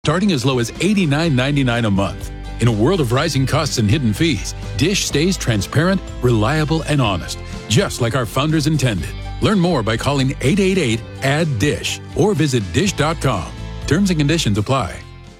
starting as low as $89.99 a month. In a world of rising costs and hidden fees, Dish stays transparent, reliable, and honest, just like our founders intended. Learn more by calling 888-ADD-DISH or visit dish.com. Terms and conditions apply.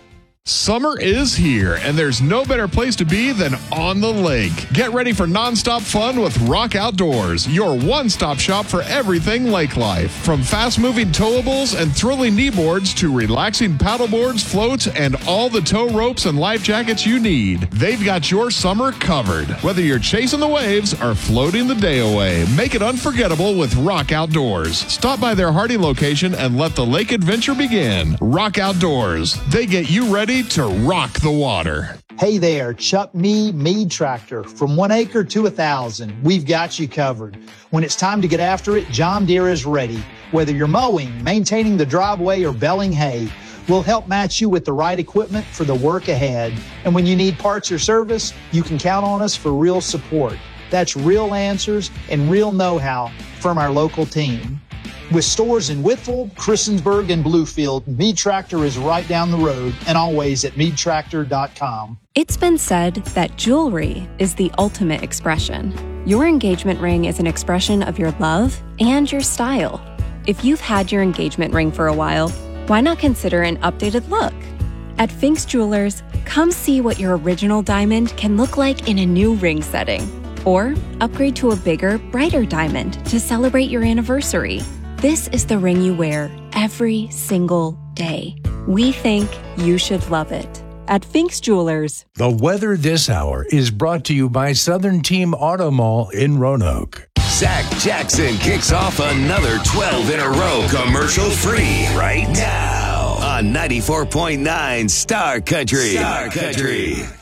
Summer is here, and there's no better place to be than on the lake. Get ready for nonstop fun with Rock Outdoors, your one-stop shop for everything lake life. From fast-moving towables and thrilling kneeboards to relaxing paddleboards, floats, and all the tow ropes and life jackets you need. They've got your summer covered. Whether you're chasing the waves or floating the day away, make it unforgettable with Rock Outdoors. Stop by their Hardy location and let the lake adventure begin. Rock Outdoors. They get you ready to rock the water. Hey there, Chuck Mead Tractor. From 1 acre to 1,000, we've got you covered. When it's time to get after it, John Deere is ready. Whether you're mowing, maintaining the driveway, or baling hay, we'll help match you with the right equipment for the work ahead. And when you need parts or service, you can count on us for real support. That's real answers and real know-how from our local team. With stores in Whitfield, Christiansburg, and Bluefield, Mead Tractor is right down the road and always at meadtractor.com. It's been said that jewelry is the ultimate expression. Your engagement ring is an expression of your love and your style. If you've had your engagement ring for a while, why not consider an updated look? At Fink's Jewelers, come see what your original diamond can look like in a new ring setting. Or upgrade to a bigger, brighter diamond to celebrate your anniversary. This is the ring you wear every single day. We think you should love it. At Fink's Jewelers. The weather this hour is brought to you by Southern Team Auto Mall in Roanoke. Zach Jackson kicks off another 12 in a row commercial-free right now on 94.9 Star Country. Star Country.